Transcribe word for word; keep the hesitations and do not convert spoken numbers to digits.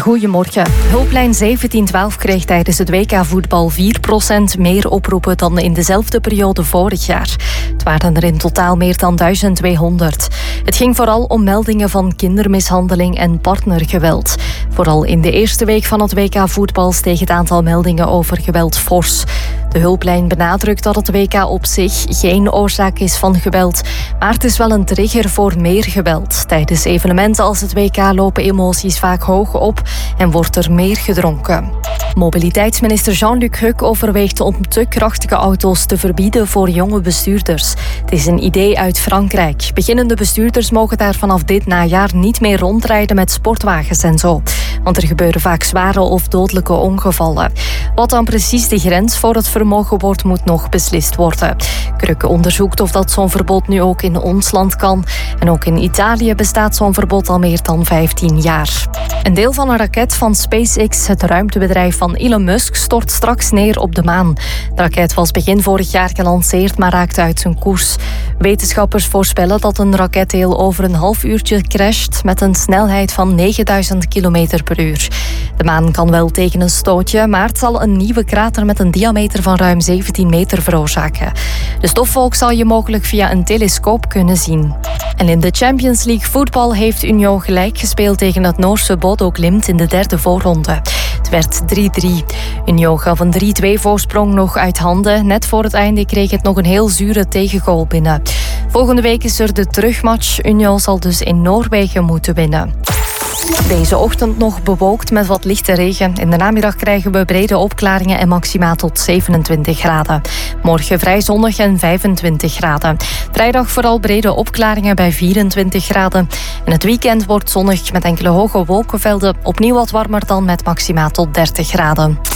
Goedemorgen. Hulplijn zeventien twaalf kreeg tijdens het W K-voetbal vier procent meer oproepen dan in dezelfde periode vorig jaar. Het waren er in totaal meer dan duizend tweehonderd. Het ging vooral om meldingen van kindermishandeling en partnergeweld. Vooral in de eerste week van het W K-voetbal steeg het aantal meldingen over geweld fors. De hulplijn benadrukt dat het W K op zich geen oorzaak is van geweld, maar het is wel een trigger voor meer geweld. Tijdens evenementen als het W K lopen emoties vaak hoog op en wordt er meer gedronken. Mobiliteitsminister Jean-Luc Huck overweegt om te krachtige auto's te verbieden voor jonge bestuurders. Het is een idee uit Frankrijk. Beginnende bestuurders mogen daar vanaf dit najaar niet meer rondrijden met sportwagens en zo. Want er gebeuren vaak zware of dodelijke ongevallen. Wat dan precies de grens voor het vermogen wordt, moet nog beslist worden. Krukke onderzoekt of dat zo'n verbod nu ook in ons land kan. En ook in Italië bestaat zo'n verbod al meer dan vijftien jaar. Een deel van een raket van SpaceX, het ruimtebedrijf van Elon Musk, stort straks neer op de maan. De raket was begin vorig jaar gelanceerd, maar raakte uit zijn koers. Wetenschappers voorspellen dat een raketdeel over een half uurtje crasht met een snelheid van negenduizend kilometer per uur. De maan kan wel tegen een stootje, maar het zal een nieuwe krater met een diameter van ruim zeventien meter veroorzaken. De stofwolk zal je mogelijk via een telescoop kunnen zien. En in de Champions League voetbal heeft Union gelijk gespeeld tegen het Noorse Bodo Glimt in de derde voorronde. Het werd drie drie. Union gaf een drie twee voorsprong nog uit handen. Net voor het einde kreeg het nog een heel zure tegengoal binnen. Volgende week is er de terugmatch. Union zal dus in Noorwegen moeten winnen. Deze ochtend nog bewolkt met wat lichte regen. In de namiddag krijgen we brede opklaringen en maxima tot zevenentwintig graden. Morgen vrij zonnig en vijfentwintig graden. Vrijdag vooral brede opklaringen bij vierentwintig graden. En het weekend wordt zonnig met enkele hoge wolkenvelden. Opnieuw wat warmer dan met maxima tot dertig graden.